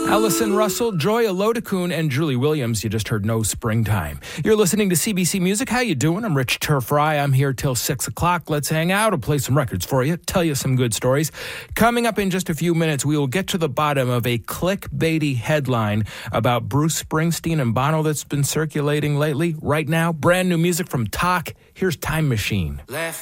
Allison Russell, Joy Olodokun, and Julie Williams. You just heard No Springtime. You're listening to CBC Music. How you doing? I'm Rich Turfry. I'm here till 6 o'clock. Let's hang out. I'll play some records for you, tell you some good stories. Coming up in just a few minutes, we will get to the bottom of a clickbaity headline about Bruce Springsteen and Bono that's been circulating lately. Right now, brand new music from Talk. Here's Time Machine. Left